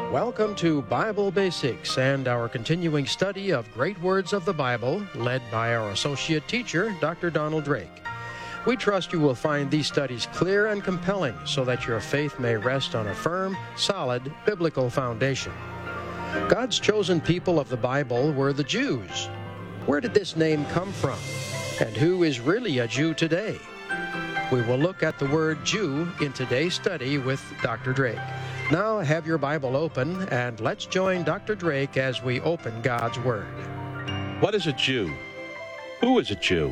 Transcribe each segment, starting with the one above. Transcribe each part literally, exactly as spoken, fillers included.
Welcome to Bible Basics and our continuing study of great words of the Bible, led by our associate teacher, Doctor Donald Drake. We trust you will find these studies clear and compelling so that your faith may rest on a firm, solid, biblical foundation. God's chosen people of the Bible were the Jews. Where did this name come from? And who is really a Jew today? We will look at the word Jew in today's study with Doctor Drake. Now have your Bible open, and let's join Doctor Drake as we open God's Word. What is a Jew? Who is a Jew?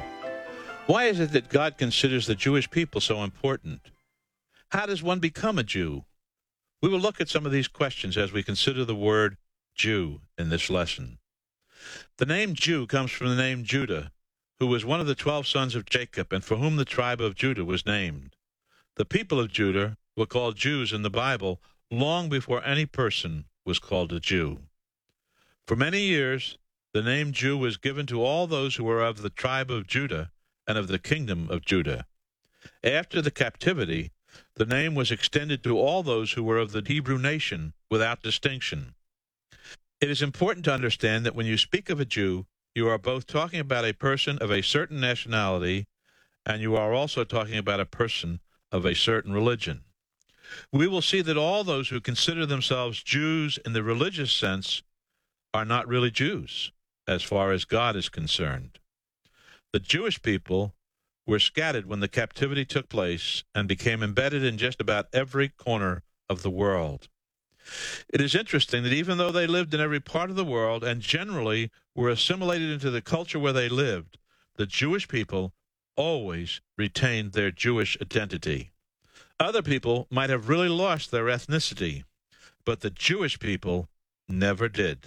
Why is it that God considers the Jewish people so important? How does one become a Jew? We will look at some of these questions as we consider the word Jew in this lesson. The name Jew comes from the name Judah, who was one of the twelve sons of Jacob, and for whom the tribe of Judah was named. The people of Judah were called Jews in the Bible long before any person was called a Jew. For many years, the name Jew was given to all those who were of the tribe of Judah and of the kingdom of Judah. After the captivity, the name was extended to all those who were of the Hebrew nation without distinction. It is important to understand that when you speak of a Jew, you are both talking about a person of a certain nationality, and you are also talking about a person of a certain religion. We will see that all those who consider themselves Jews in the religious sense are not really Jews, as far as God is concerned. The Jewish people were scattered when the captivity took place and became embedded in just about every corner of the world. It is interesting that even though they lived in every part of the world and generally were assimilated into the culture where they lived, the Jewish people always retained their Jewish identity. Other people might have really lost their ethnicity, but the Jewish people never did.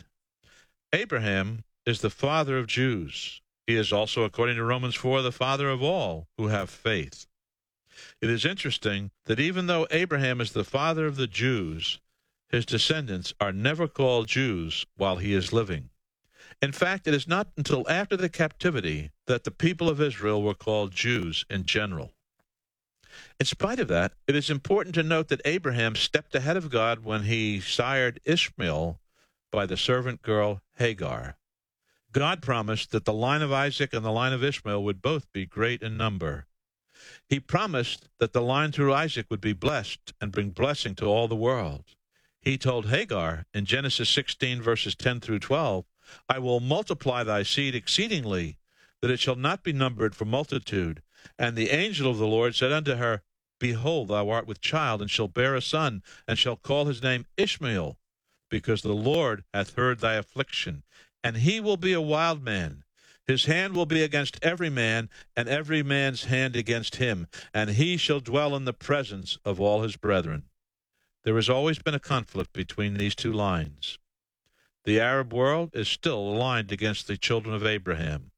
Abraham is the father of Jews. He is also, according to Romans four, the father of all who have faith. It is interesting that even though Abraham is the father of the Jews, his descendants are never called Jews while he is living. In fact, it is not until after the captivity that the people of Israel were called Jews in general. In spite of that, it is important to note that Abraham stepped ahead of God when he sired Ishmael by the servant girl Hagar. God promised that the line of Isaac and the line of Ishmael would both be great in number. He promised that the line through Isaac would be blessed and bring blessing to all the world. He told Hagar in Genesis sixteen, verses ten through twelve, "I will multiply thy seed exceedingly, that it shall not be numbered for multitude. And the angel of the Lord said unto her, Behold, thou art with child, and shalt bear a son, and shalt call his name Ishmael, because the Lord hath heard thy affliction. And he will be a wild man. His hand will be against every man, and every man's hand against him, and he shall dwell in the presence of all his brethren." There has always been a conflict between these two lines. The Arab world is still aligned against the children of Abraham.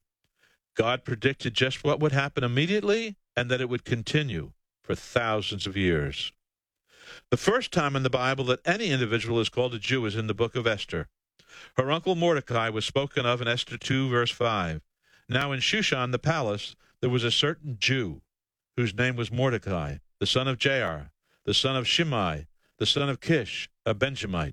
God predicted just what would happen immediately and that it would continue for thousands of years. The first time in the Bible that any individual is called a Jew is in the book of Esther. Her uncle Mordecai was spoken of in Esther two, verse five. Now in Shushan the palace there was a certain Jew, whose name was Mordecai, the son of Jair, the son of Shimei, the son of Kish, a Benjamite.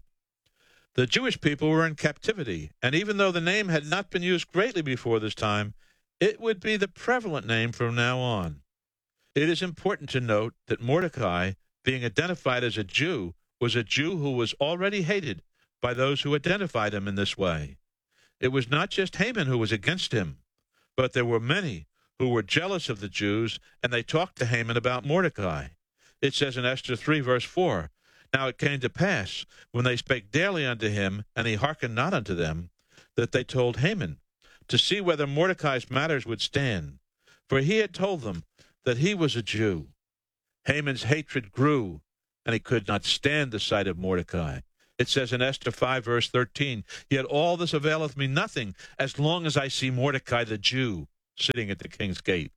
The Jewish people were in captivity, and even though the name had not been used greatly before this time, it would be the prevalent name from now on. It is important to note that Mordecai, being identified as a Jew, was a Jew who was already hated by those who identified him in this way. It was not just Haman who was against him, but there were many who were jealous of the Jews, and they talked to Haman about Mordecai. It says in Esther three, verse four, "Now it came to pass, when they spake daily unto him, and he hearkened not unto them, that they told Haman, to see whether Mordecai's matters would stand. For he had told them that he was a Jew. Haman's hatred grew, and he could not stand the sight of Mordecai." It says in Esther five, verse thirteen, "Yet all this availeth me nothing, as long as I see Mordecai the Jew sitting at the king's gate."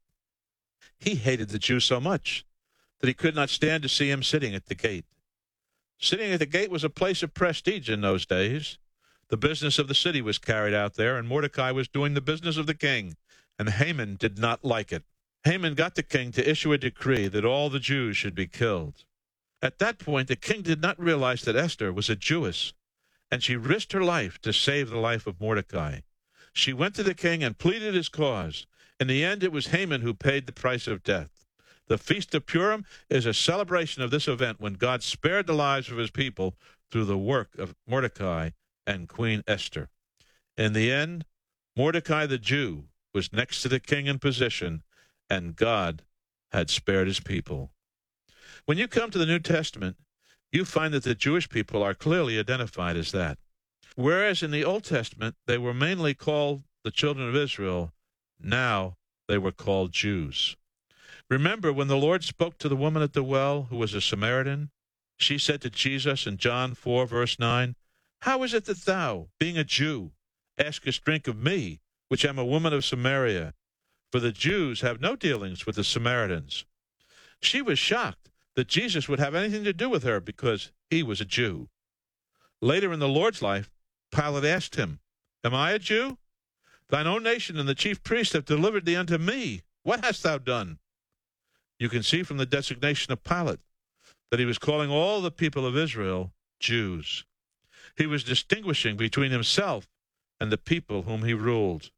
He hated the Jew so much that he could not stand to see him sitting at the gate. Sitting at the gate was a place of prestige in those days. The business of the city was carried out there, and Mordecai was doing the business of the king, and Haman did not like it. Haman got the king to issue a decree that all the Jews should be killed. At that point, the king did not realize that Esther was a Jewess, and she risked her life to save the life of Mordecai. She went to the king and pleaded his cause. In the end, it was Haman who paid the price of death. The Feast of Purim is a celebration of this event when God spared the lives of his people through the work of Mordecai and Queen Esther. In the end, Mordecai the Jew was next to the king in position, and God had spared his people. When you come to the New Testament, you find that the Jewish people are clearly identified as that. Whereas in the Old Testament, they were mainly called the children of Israel, now they were called Jews. Remember when the Lord spoke to the woman at the well who was a Samaritan? She said to Jesus in John four, verse nine, "How is it that thou, being a Jew, askest drink of me, which am a woman of Samaria? For the Jews have no dealings with the Samaritans." She was shocked that Jesus would have anything to do with her because he was a Jew. Later in the Lord's life, Pilate asked him, "Am I a Jew? Thine own nation and the chief priests have delivered thee unto me. What hast thou done?" You can see from the designation of Pilate that he was calling all the people of Israel Jews. He was distinguishing between himself and the people whom he ruled.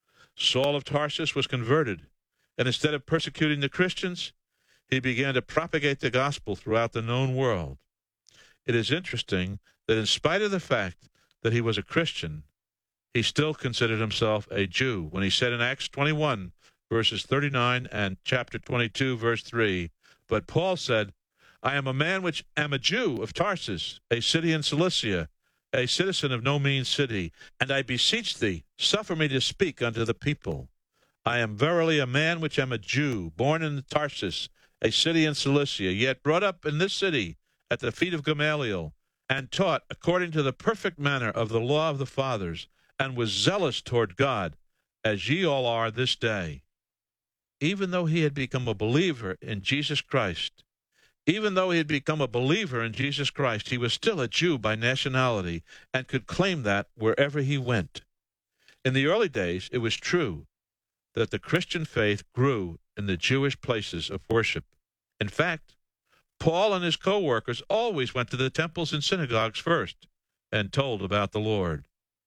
Saul of Tarsus was converted, and instead of persecuting the Christians, he began to propagate the gospel throughout the known world. It is interesting that in spite of the fact that he was a Christian, he still considered himself a Jew when he said in Acts twenty-one, verses thirty-nine and chapter twenty-two, verse three, "But Paul said, I am a man which am a Jew of Tarsus, a city in Cilicia, a citizen of no mean city, and I beseech thee, suffer me to speak unto the people. I am verily a man which am a Jew, born in Tarsus, a city in Cilicia, yet brought up in this city at the feet of Gamaliel, and taught according to the perfect manner of the law of the fathers, and was zealous toward God, as ye all are this day." Even though he had become a believer in Jesus Christ, even though he had become a believer in Jesus Christ, he was still a Jew by nationality and could claim that wherever he went. In the early days, it was true that the Christian faith grew in the Jewish places of worship. In fact, Paul and his co-workers always went to the temples and synagogues first and told about the Lord.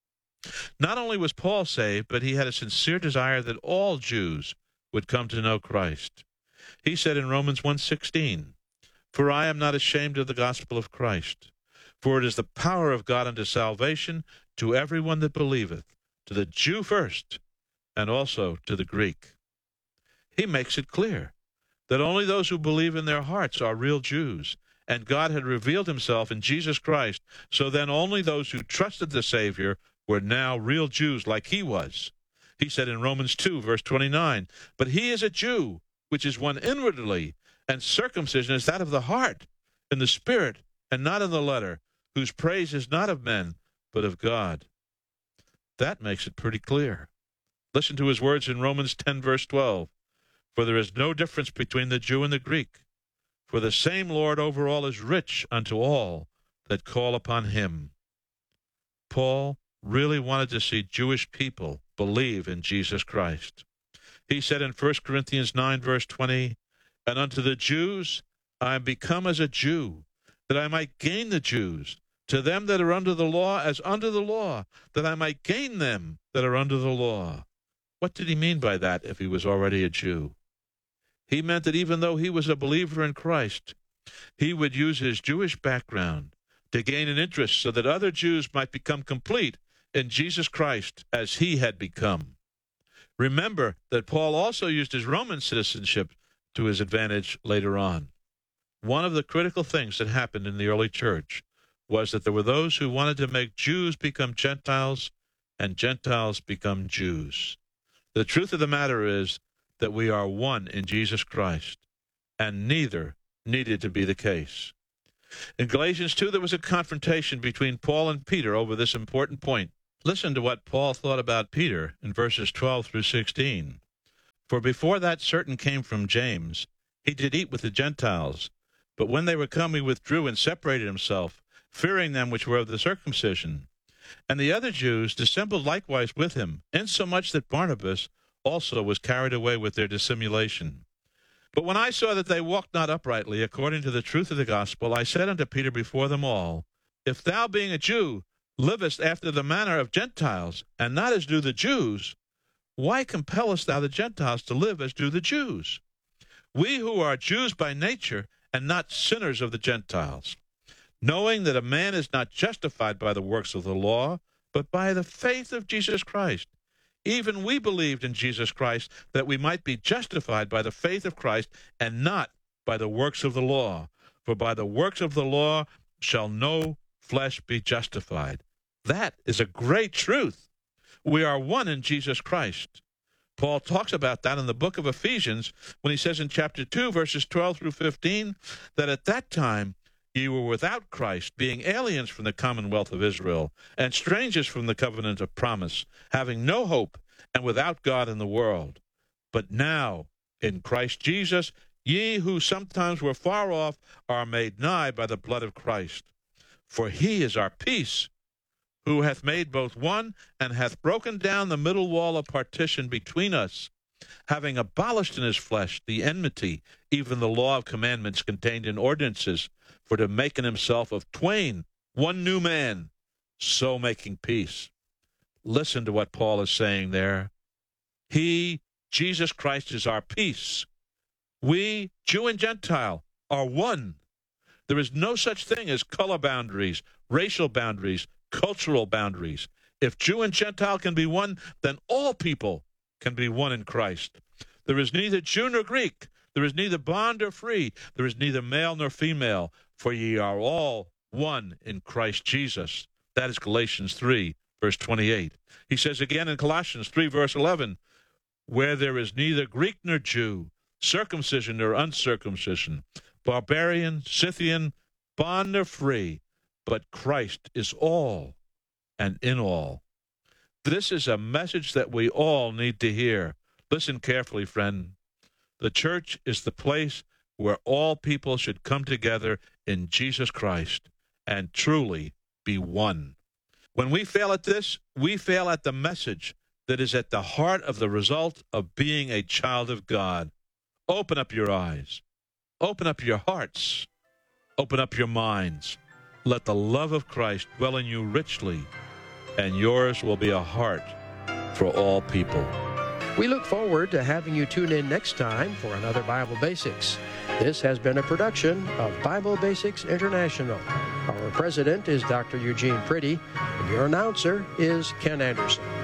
Not only was Paul saved, but he had a sincere desire that all Jews would come to know Christ. He said in Romans one sixteen, "For I am not ashamed of the gospel of Christ, for it is the power of God unto salvation to everyone that believeth, to the Jew first, and also to the Greek." He makes it clear that only those who believe in their hearts are real Jews, and God had revealed himself in Jesus Christ, so then only those who trusted the Savior were now real Jews like he was. He said in Romans two, verse twenty-nine, "But he is a Jew, which is one inwardly, and circumcision is that of the heart, in the spirit, and not in the letter, whose praise is not of men, but of God." That makes it pretty clear. Listen to his words in Romans ten, verse twelve. "For there is no difference between the Jew and the Greek, for the same Lord over all is rich unto all that call upon him." Paul really wanted to see Jewish people believe in Jesus Christ. He said in First Corinthians nine, verse twenty, "And unto the Jews I am become as a Jew, that I might gain the Jews. To them that are under the law, as under the law, that I might gain them that are under the law." What did he mean by that if he was already a Jew? He meant that even though he was a believer in Christ, he would use his Jewish background to gain an interest so that other Jews might become complete in Jesus Christ as he had become. Remember that Paul also used his Roman citizenship to his advantage later on. One of the critical things that happened in the early church was that there were those who wanted to make Jews become Gentiles and Gentiles become Jews. The truth of the matter is that we are one in Jesus Christ, and neither needed to be the case. In Galatians two, there was a confrontation between Paul and Peter over this important point. Listen to what Paul thought about Peter in verses twelve through sixteen. "For before that certain came from James, he did eat with the Gentiles. But when they were come, he withdrew and separated himself, fearing them which were of the circumcision. And the other Jews dissembled likewise with him, insomuch that Barnabas also was carried away with their dissimulation. But when I saw that they walked not uprightly according to the truth of the gospel, I said unto Peter before them all, If thou, being a Jew, livest after the manner of Gentiles, and not as do the Jews, why compellest thou the Gentiles to live as do the Jews? We who are Jews by nature, and not sinners of the Gentiles, knowing that a man is not justified by the works of the law, but by the faith of Jesus Christ. Even we believed in Jesus Christ, that we might be justified by the faith of Christ, and not by the works of the law. For by the works of the law shall no flesh be justified. That is a great truth. We are one in Jesus Christ. Paul talks about that in the book of Ephesians when he says in chapter two, verses twelve through fifteen, that at that time ye were without Christ, being aliens from the commonwealth of Israel, and strangers from the covenant of promise, having no hope, and without God in the world. But now, in Christ Jesus, ye who sometimes were far off are made nigh by the blood of Christ. For he is our peace, who hath made both one, and hath broken down the middle wall of partition between us, having abolished in his flesh the enmity, even the law of commandments contained in ordinances, for to make in himself of twain one new man, so making peace. Listen to what Paul is saying there. He, Jesus Christ, is our peace. We, Jew and Gentile, are one. There is no such thing as color boundaries, racial boundaries, cultural boundaries. If Jew and Gentile can be one, then all people can be one in Christ. There is neither Jew nor Greek. There is neither bond nor free. There is neither male nor female, for ye are all one in Christ Jesus. That is Galatians three, verse twenty-eight. He says again in Colossians three, verse eleven, where there is neither Greek nor Jew, circumcision nor uncircumcision, barbarian, Scythian, bond nor free, but Christ is all and in all. This is a message that we all need to hear. Listen carefully, friend. The church is the place where all people should come together in Jesus Christ and truly be one. When we fail at this, we fail at the message that is at the heart of the result of being a child of God. Open up your eyes. Open up your hearts. Open up your minds. Let the love of Christ dwell in you richly, and yours will be a heart for all people. We look forward to having you tune in next time for another Bible Basics. This has been a production of Bible Basics International. Our president is Doctor Eugene Priddy, and your announcer is Ken Anderson.